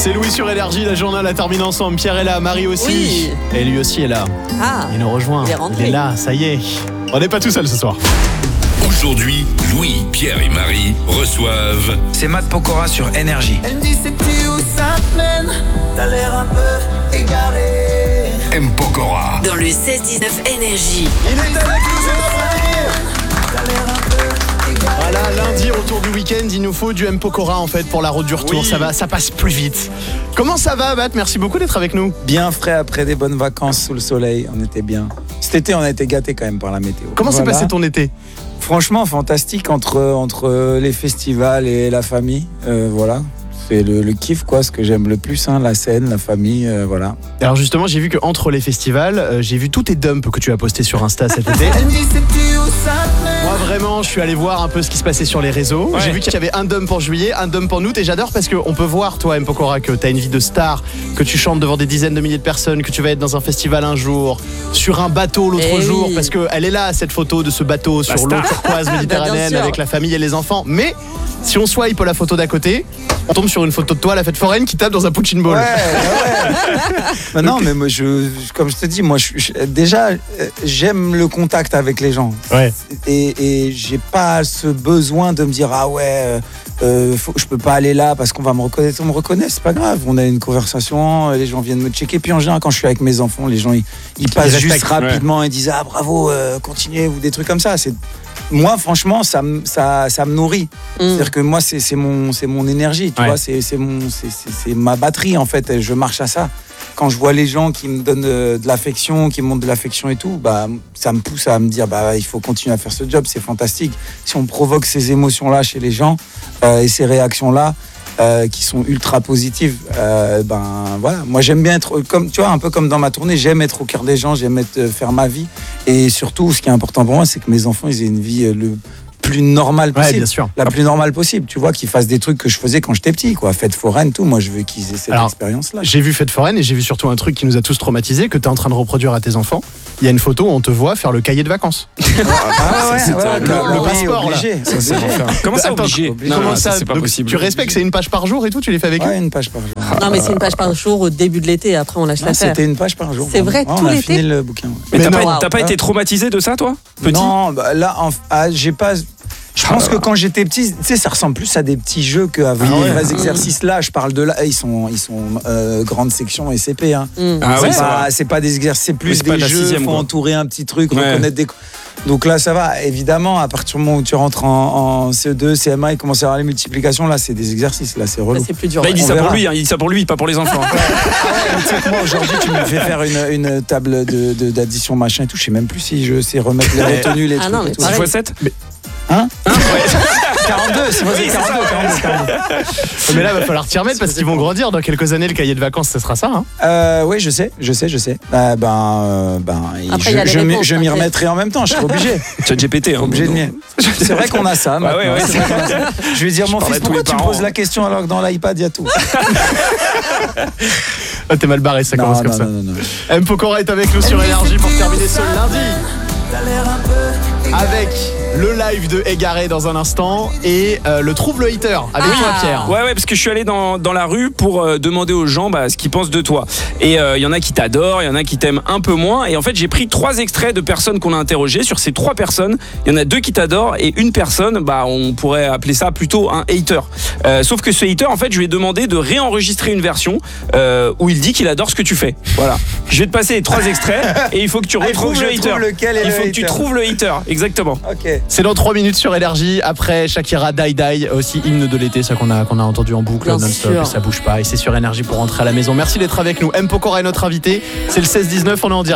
C'est Louis sur Énergie, la journée la termine ensemble. Pierre est là, Marie aussi. Oui. Et lui aussi est là. Ah, il nous rejoint. Il est là, ça y est. On n'est pas tout seul ce soir. Aujourd'hui, Louis, Pierre et Marie reçoivent... C'est Matt Pokora sur Énergie. Elle me dit sais-tu où ça mène? T'as l'air un peu égaré. M. Pokora. Dans le 16-19 Énergie. Il est avec nous, c'est T'as l'air un peu égaré. Voilà, lundi, retour du week-end, il nous faut du M. Pokora en fait pour la route du retour. Oui. Ça passe plus vite. Comment ça va, Matt? Merci beaucoup d'être avec nous. Bien frais après des bonnes vacances sous le soleil, on était bien. Cet été, on a été gâtés quand même par la météo. Comment s'est passé ton été? Franchement, fantastique entre les festivals et la famille. Voilà. C'est le kiff, quoi, ce que j'aime le plus, hein, la scène, la famille, voilà. Alors justement, j'ai vu qu'entre les festivals, j'ai vu tous tes dumps que tu as postés sur Insta cet été. Elle me dit sais-tu où ça mène? Moi vraiment, je suis allé voir un peu ce qui se passait sur les réseaux. Ouais. J'ai vu qu'il y avait un dump en juillet, un dump en août, et j'adore parce qu'on peut voir, toi, M. Pokora, que t'as une vie de star, que tu chantes devant des dizaines de milliers de personnes, que tu vas être dans un festival un jour, sur un bateau l'autre jour, oui. parce qu'elle est là, cette photo de ce bateau sur l'eau turquoise méditerranéenne Bien sûr. avec la famille et les enfants. Mais si on swipe la photo d'à côté, on tombe sur une photo de toi à la fête foraine qui tape dans un punching ball. Ouais. Non, mais moi, comme je te dis, moi, déjà, j'aime le contact avec les gens. Ouais. Et j'ai pas ce besoin de me dire ah ouais, je peux pas aller là parce qu'on va me reconnaître. On me reconnaît, c'est pas grave. On a une conversation, les gens viennent me checker. Puis en général, quand je suis avec mes enfants, les gens ils passent juste rapidement et disent ah bravo, continuez ou des trucs comme ça. Moi, franchement, ça me nourrit. C'est-à-dire que moi, c'est mon énergie, tu vois, c'est ma batterie en fait. Je marche à ça. Quand je vois les gens qui me donnent de l'affection, qui me montrent de l'affection et tout, bah, ça me pousse à me dire il faut continuer à faire ce job, c'est fantastique. Si on provoque ces émotions-là chez les gens et ces réactions-là qui sont ultra positives, voilà. Moi, j'aime bien être, comme, tu vois, un peu comme dans ma tournée, j'aime être au cœur des gens, j'aime faire ma vie. Et surtout, ce qui est important pour moi, c'est que mes enfants, ils aient une vie le plus normale possible. Ouais, bien sûr. La plus normale possible, tu vois, qu'ils fassent des trucs que je faisais quand j'étais petit, quoi. Fête foraine, tout. Moi, je veux qu'ils aient cette expérience-là. J'ai vu Fête foraine et j'ai vu surtout un truc qui nous a tous traumatisés, que tu es en train de reproduire à tes enfants. Il y a une photo où on te voit faire le cahier de vacances. Le passeport, là. obligé. Ça, c'est Comment ça, Attends, obligé? Comment ça, c'est pas donc, possible. Tu respectes, c'est une page par jour et tout, tu les fais avec eux? Ouais, une page par jour. Non, mais c'est une page par jour au début de l'été. Après, on lâche l'affaire. C'était une page par jour. C'est vrai, on tout a l'été. fini le bouquin. Ouais. Mais non. t'as pas été traumatisé de ça, toi? Petit? Non, là, j'ai pas. Je pense que quand j'étais petit, tu sais, ça ressemble plus à des petits jeux qu'à des vrais exercices. Là, je parle de là, ils sont grande section et CP. Hein. Ah ouais, C'est pas des exercices, c'est plus c'est pas des de la jeux. sixième, Faut quoi. entourer un petit truc, Ouais. reconnaître des. Donc là, ça va. Évidemment, à partir du moment où tu rentres en CE2, CM1, il commence à avoir les multiplications. Là, c'est des exercices. Là, c'est Ça, relou. c'est plus dur. Là, il dit On ça pour verra. lui, il dit ça pour lui, pas pour les enfants. Tu sais que moi, aujourd'hui, tu me fais faire une table d'addition machin et tout. Je sais même plus si je sais remettre les retenues, les Ah trucs. non, mais et tout. pareil. 6x7? Hein Ouais. 42, c'est vrai, 42. Mais là, il va falloir t'y remettre parce qu'ils vont grandir. Dans quelques années, le cahier de vacances, ce sera ça. Hein. Oui, je sais. Après, il y a les réponses, je m'y t'inquiète. remettrai en même temps, je serai obligé. Chat GPT, hein. Obligé de m'y. C'est vrai qu'on a ça. Bah ouais, maintenant, ouais, c'est vrai qu'on a ça. Je vais dire, mon parlais fils, à tous pourquoi les tu me parents. poses la question alors que dans l'iPad, il y a tout? Ah, t'es mal barré, ça commence comme ça. Non. M. Pokora est avec nous sur Énergie pour terminer ce lundi. T'as l'air un peu égaré. Avec le live de Égaré dans un instant et le trouble hater avec toi, Pierre. Ouais, parce que je suis allé dans la rue pour demander aux gens ce qu'ils pensent de toi. Et il y en a qui t'adorent, il y en a qui t'aiment un peu moins. Et en fait, j'ai pris 3 extraits de personnes qu'on a interrogées. Sur ces 3 personnes, il y en a 2 qui t'adorent et une personne, on pourrait appeler ça plutôt un hater. Sauf que ce hater, en fait, je lui ai demandé de réenregistrer une version où il dit qu'il adore ce que tu fais. Voilà. Je vais te passer les 3 extraits et il faut que tu retrouves le hater. Lequel est Il faut le que tu hater. trouves le hater, exactement. Ok. C'est dans 3 minutes sur Énergie. Après Shakira, Die Die, aussi hymne de l'été, ça qu'on a entendu en boucle Bien non-stop. sûr. Et ça bouge pas. Et c'est sur Énergie pour rentrer à la maison. Merci d'être avec nous. M. Pokora est notre invité. C'est le 16-19, on est en direct.